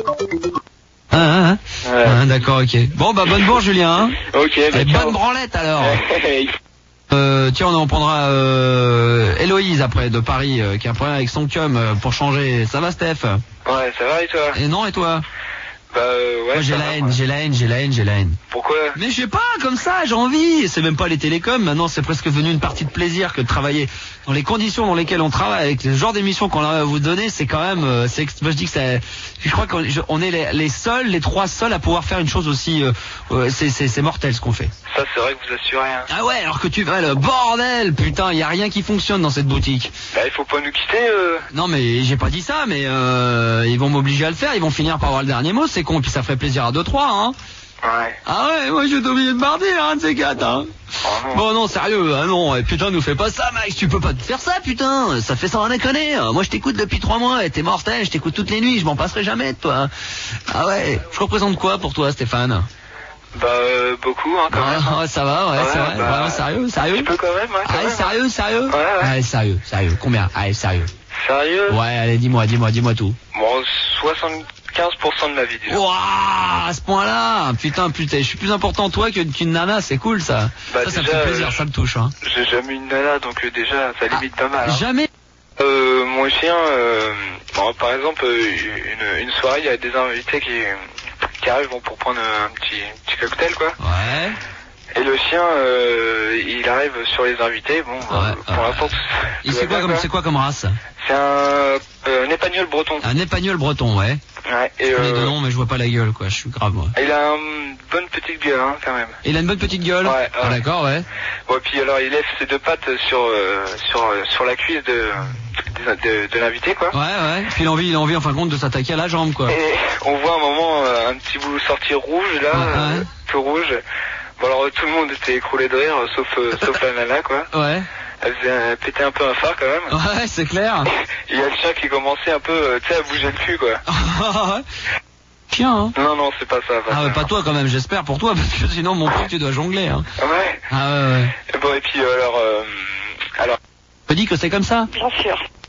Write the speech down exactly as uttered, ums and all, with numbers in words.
Ah, ah, Ouais. ah, d'accord, ok. Bon, bah, bonne bourre, Julien. Hein. Ok, bah, Et ciao. bonne branlette, alors. Euh, tiens, on en prendra euh, Héloïse après de Paris euh, qui a un problème avec son cum euh, pour changer. Ça va, Steph? Ouais, ça va et toi? Et non, et toi? Bah euh, ouais. Moi, j'ai ça la va, haine, ouais. j'ai la haine, j'ai la haine, j'ai la haine. Pourquoi? Mais je sais pas, comme ça, j'ai envie. C'est même pas les télécoms, maintenant c'est presque devenu une partie de plaisir que de travailler dans les conditions dans lesquelles on travaille, avec le genre d'émission qu'on a à vous donner, c'est quand même, euh, c'est, moi je dis que c'est, je crois qu'on je- on est les, les seuls, les trois seuls à pouvoir faire une chose aussi, euh, euh, c'est, c'est, c'est mortel ce qu'on fait. Ça c'est vrai que vous assurez hein. Ah ouais, alors que tu vas, le bordel, putain, y a rien qui fonctionne dans cette boutique. Bah il faut pas nous quitter euh. Non mais j'ai pas dit ça, mais euh, ils vont m'obliger à le faire, ils vont finir par avoir le dernier mot, c'est con, et puis ça ferait plaisir à deux trois, hein. Ouais. Ah ouais, moi je vais t'oublier de mardi, hein, de ces quatre, hein. Oh non. Bon non, sérieux, ah non, et putain, nous fais pas ça, Max, tu peux pas te faire ça, putain, ça fait sans rien déconner. Moi je t'écoute depuis trois mois, et t'es mortel, je t'écoute toutes les nuits, je m'en passerai jamais de toi. Ah ouais, je représente quoi pour toi, Stéphane? Bah euh, beaucoup hein quand même. Ouais, ouais, ça va, ouais, Ouais, c'est vrai, bah, vraiment sérieux, sérieux. Tu peux quand même hein, quand Allez, même. sérieux, sérieux. Ouais, ouais. Allez, sérieux, sérieux, combien? Allez, sérieux. Sérieux? Ouais, allez, dis-moi, dis-moi, dis-moi tout. Bon, soixante-quinze pour cent de ma vie déjà. Ouah, à ce point-là, putain, putain, je suis plus important toi que- qu'une nana, c'est cool ça. Bah, ça, ça me déjà, fait plaisir, euh, ça me touche, hein. J'ai jamais eu une nana donc euh, déjà ça limite pas mal. Hein. Jamais. Euh, mon chien, euh, bon, par exemple, euh, une, une soirée, il y a des invités qui, qui arrivent bon, pour prendre un petit, petit cocktail, quoi. Ouais. Et le chien, euh, il arrive sur les invités, bon, euh, Ouais, pour ouais. l'instant, tout- Et tout c'est va quoi bien, comme, c'est quoi comme race? C'est un, euh, un épagnol breton. Un épagnol breton, ouais. Ouais, et Je connais euh, deux noms, mais je vois pas la gueule, quoi. Je suis grave, moi. il a une bonne petite gueule, hein, quand même. Et il a une bonne petite gueule. Ouais, Ah, ouais. d'accord, ouais. Bon, et puis alors, il lève ses deux pattes sur, euh, sur, euh, sur la cuisse de, de, de, de l'invité, quoi. Ouais, ouais. Puis il a envie, il a envie, en fin de compte, de s'attaquer à la jambe, quoi. Et on voit un moment euh, un petit bout sortir rouge là, Ouais, ouais. euh, tout rouge. Bon alors tout le monde était écroulé de rire, sauf euh, sauf la nana quoi. Ouais. Elle faisait euh, péter un peu un phare quand même. Ouais, c'est clair. Et il y a le chien qui commençait un peu, euh, tu sais, à bouger le cul quoi. Chien, hein. Non non c'est pas ça. Pas Ah, ça. mais pas toi quand même, j'espère pour toi, parce que sinon, mon pote, tu dois jongler, hein. Ouais. Ah, ouais, ouais. Et bon et puis euh, alors euh, alors. Je te dis que c'est comme ça. Bien sûr.